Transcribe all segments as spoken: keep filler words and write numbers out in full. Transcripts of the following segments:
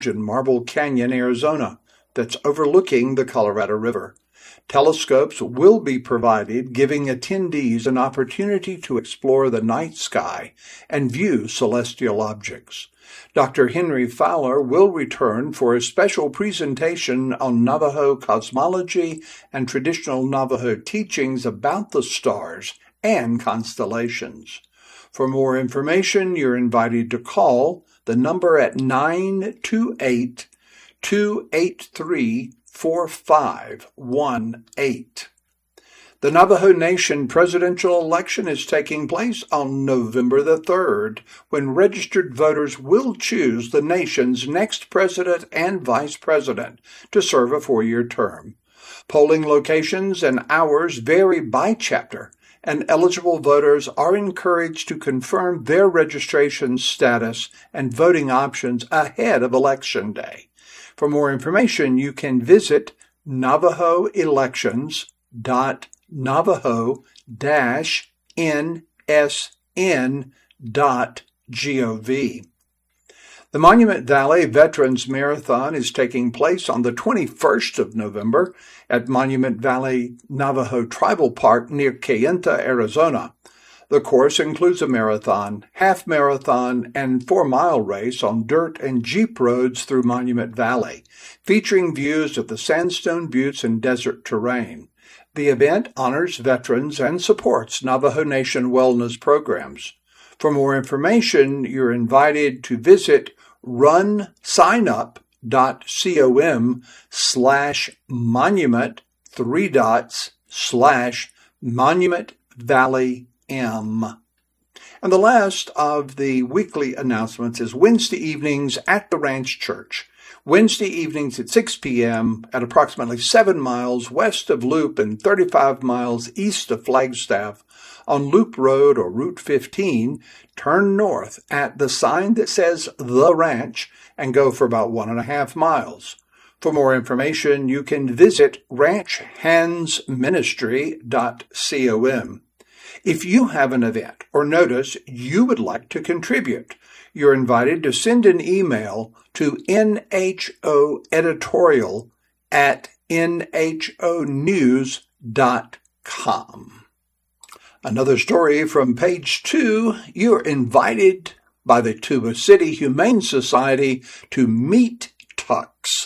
in Marble Canyon, Arizona, that's overlooking the Colorado River. Telescopes will be provided, giving attendees an opportunity to explore the night sky and view celestial objects. Doctor Henry Fowler will return for a special presentation on Navajo cosmology and traditional Navajo teachings about the stars and constellations. For more information, you're invited to call the number at nine two eight, two eight three, four five one eight. The Navajo Nation presidential election is taking place on November the third, when registered voters will choose the nation's next president and vice president to serve a four-year term. Polling locations and hours vary by chapter, and eligible voters are encouraged to confirm their registration status and voting options ahead of Election Day. For more information, you can visit navajo elections dot navajo dash n s n dot gov. The Monument Valley Veterans Marathon is taking place on the twenty-first of November at Monument Valley Navajo Tribal Park near Kayenta, Arizona. The course includes a marathon, half marathon, and four-mile race on dirt and jeep roads through Monument Valley, featuring views of the sandstone buttes and desert terrain. The event honors veterans and supports Navajo Nation wellness programs. For more information, you're invited to visit runsignup.com slash monument three dots slash monument valley M. And the last of the weekly announcements is Wednesday evenings at the Ranch Church. Wednesday evenings at six p.m. at approximately seven miles west of Loop and thirty-five miles east of Flagstaff on Loop Road or Route fifteen, turn north at the sign that says The Ranch and go for about one and a half miles. For more information, you can visit ranch hands ministry dot com. If you have an event or notice you would like to contribute, you're invited to send an email to nhoeditorial at nhonews dot com. Another story from page two, you're invited by the Tuba City Humane Society to meet Tux.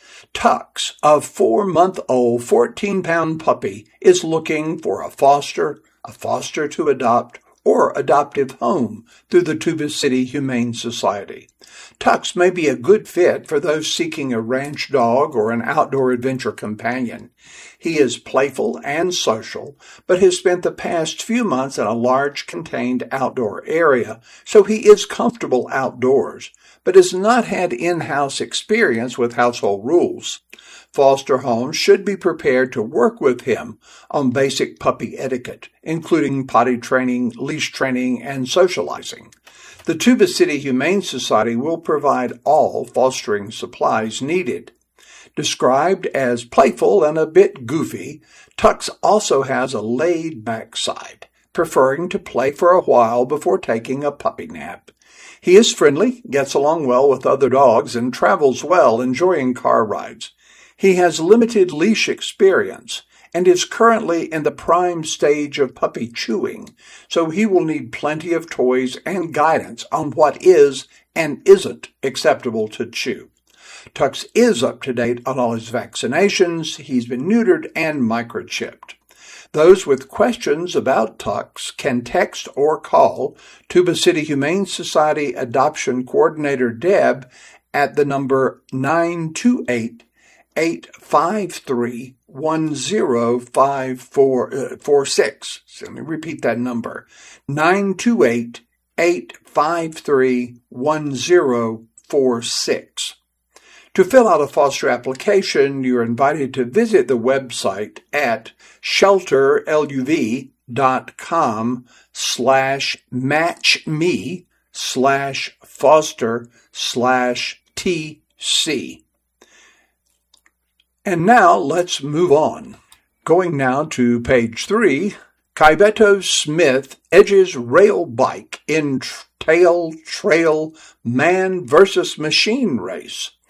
Tux, a four-month-old, fourteen-pound puppy, is looking for a foster, a foster to adopt, or adoptive home through the Tuba City Humane Society. Tux may be a good fit for those seeking a ranch dog or an outdoor adventure companion. He is playful and social, but has spent the past few months in a large contained outdoor area, so he is comfortable outdoors, but has not had in-house experience with household rules. Foster homes should be prepared to work with him on basic puppy etiquette, including potty training, leash training, and socializing. The Tuba City Humane Society will provide all fostering supplies needed. Described as playful and a bit goofy, Tux also has a laid-back side, preferring to play for a while before taking a puppy nap. He is friendly, gets along well with other dogs, and travels well, enjoying car rides. He has limited leash experience and is currently in the prime stage of puppy chewing, so he will need plenty of toys and guidance on what is and isn't acceptable to chew. Tux is up to date on all his vaccinations. He's been neutered and microchipped. Those with questions about Tux can text or call Tuba City Humane Society Adoption Coordinator Deb at the number nine two eight, eight five three, one zero five four six. So let me repeat that number. nine two eight, eight five three, one zero four six. To fill out a foster application, you're invited to visit the website at shelterluv.com slash matchme slash foster slash tc. And now let's move on. Going now to page three, Kaiveto Smith edges rail bike in tail trail man versus machine race.